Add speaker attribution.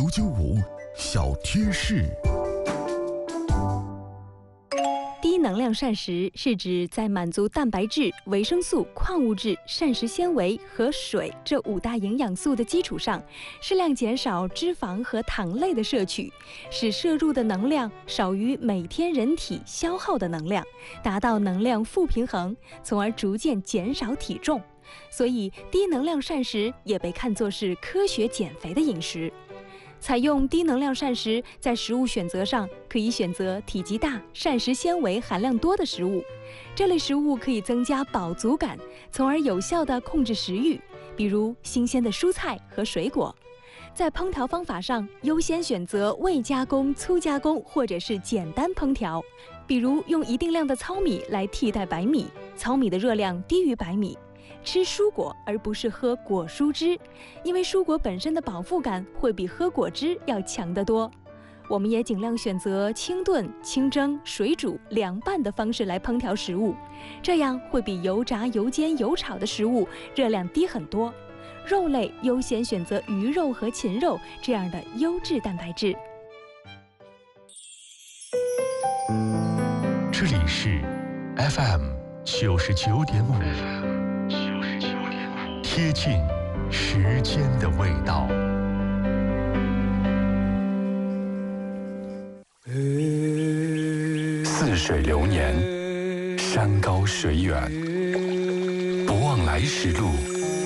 Speaker 1: 995小贴士。
Speaker 2: 低能量膳食是指在满足蛋白质、维生素、矿物质、膳食纤维和水这5大营养素的基础上，适量减少脂肪和糖类的摄取，使摄入的能量少于每天人体消耗的能量，达到能量负平衡，从而逐渐减少体重。所以，低能量膳食也被看作是科学减肥的饮食。采用低能量膳食，在食物选择上可以选择体积大、膳食纤维含量多的食物。这类食物可以增加饱足感，从而有效地控制食欲，比如新鲜的蔬菜和水果。在烹调方法上，优先选择未加工、粗加工或者是简单烹调，比如用一定量的糙米来替代白米，糙米的热量低于白米。吃蔬果而不是喝果蔬汁，因为蔬果本身的饱腹感会比喝果汁要强得多。我们也尽量选择清炖、清蒸、水煮、凉拌的方式来烹调食物，这样会比油炸、油煎、油炒的食物热量低很多。肉类优先选择鱼肉和禽肉这样的优质蛋白质。
Speaker 1: 这里是 FM 99.5，贴近时间的味道。似水流年，山高水远，不忘来时路，